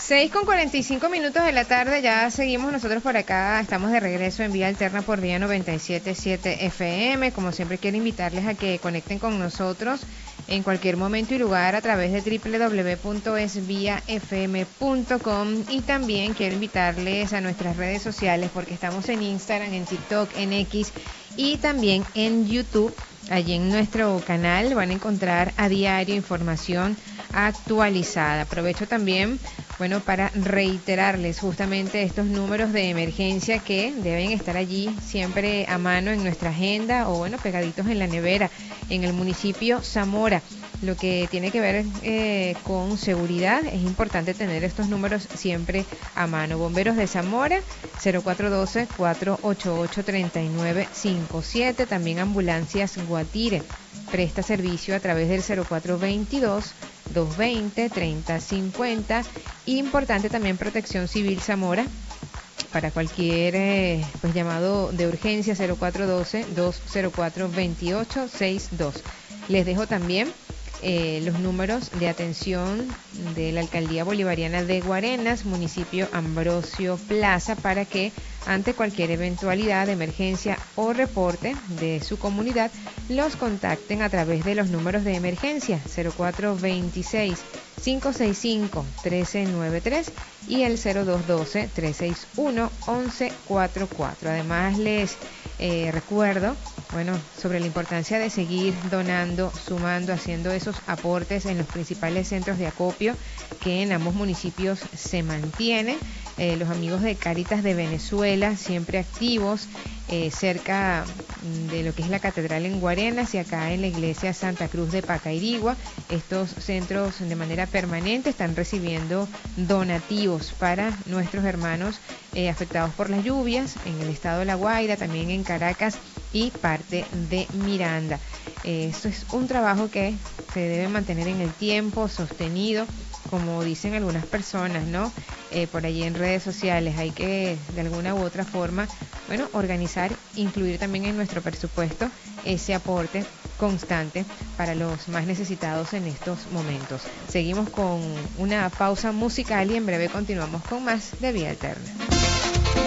6:45 de la tarde, ya seguimos nosotros por acá, estamos de regreso en Vía Alterna por Vía 97.7 FM. Como siempre quiero invitarles a que conecten con nosotros en cualquier momento y lugar a través de www.esviafm.com, y también quiero invitarles a nuestras redes sociales porque estamos en Instagram, en TikTok, en X y también en YouTube. Allí en nuestro canal van a encontrar a diario información actualizada. Aprovecho también, bueno, para reiterarles justamente estos números de emergencia que deben estar allí siempre a mano en nuestra agenda o, bueno, pegaditos en la nevera. En el municipio Zamora, lo que tiene que ver con seguridad, es importante tener estos números siempre a mano. Bomberos de Zamora, 0412-488-3957. También Ambulancias Guatire presta servicio a través del 0422-220-3050. Importante también Protección Civil Zamora para cualquier pues llamado de urgencia, 0412-204-2862. Les dejo también los números de atención de la Alcaldía Bolivariana de Guarenas, municipio Ambrosio Plaza, para que ante cualquier eventualidad de emergencia o reporte de su comunidad los contacten a través de los números de emergencia 0426-565-1393 y el 0212-361-1144. Además les recuerdo, bueno, sobre la importancia de seguir donando, sumando, haciendo esos aportes en los principales centros de acopio que en ambos municipios se mantienen. Los amigos de Cáritas de Venezuela, siempre activos cerca de lo que es la catedral en Guarenas y acá en la iglesia Santa Cruz de Pacairigua. Estos centros de manera permanente están recibiendo donativos para nuestros hermanos afectados por las lluvias en el estado de La Guaira, también en Caracas y parte de Miranda. Esto es un trabajo que se debe mantener en el tiempo, sostenido, como dicen algunas personas, ¿no? Por allí en redes sociales hay que de alguna u otra forma, bueno, organizar, incluir también en nuestro presupuesto ese aporte constante para los más necesitados en estos momentos. Seguimos con una pausa musical y en breve continuamos con más de Vía Alterna.